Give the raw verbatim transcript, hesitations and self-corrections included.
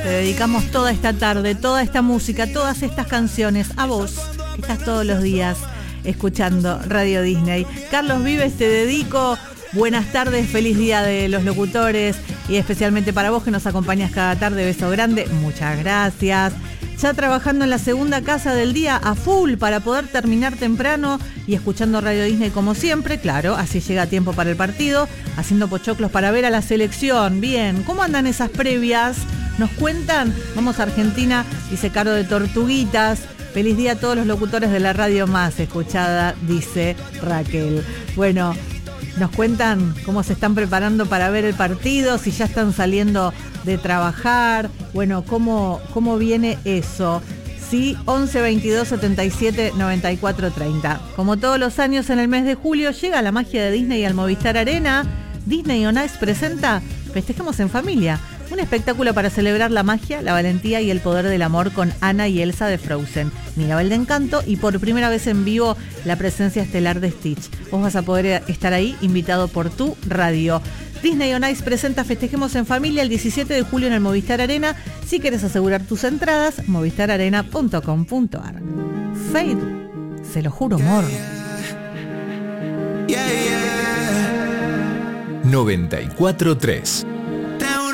Te dedicamos toda esta tarde, toda esta música, todas estas canciones a vos, que estás todos los días escuchando Radio Disney. Carlos Vives, te dedico buenas tardes, feliz día de los locutores y especialmente para vos que nos acompañas cada tarde, beso grande, muchas gracias. Ya trabajando en la segunda casa del día a full para poder terminar temprano y escuchando Radio Disney como siempre, claro, así llega a tiempo para el partido, haciendo pochoclos para ver a la selección. Bien, ¿cómo andan esas previas? ¿Nos cuentan? Vamos a Argentina, dice Caro de Tortuguitas. Feliz día a todos los locutores de la radio más escuchada, dice Raquel. Bueno, nos cuentan cómo se están preparando para ver el partido, si ya están saliendo de trabajar, bueno, cómo, cómo viene eso. Sí, once veintidós setenta y siete noventa y cuatro treinta. Como todos los años en el mes de julio llega la magia de Disney al Movistar Arena. Disney On Ice presenta Festejemos en Familia, un espectáculo para celebrar la magia, la valentía y el poder del amor con Anna y Elsa de Frozen, Mirabel de Encanto y por primera vez en vivo la presencia estelar de Stitch. Vos vas a poder estar ahí invitado por tu radio. Disney On Ice presenta Festejemos en Familia el diecisiete de julio en el Movistar Arena. Si quieres asegurar tus entradas, movistar arena punto com punto ar. Fade, se lo juro, amor. noventa y cuatro tres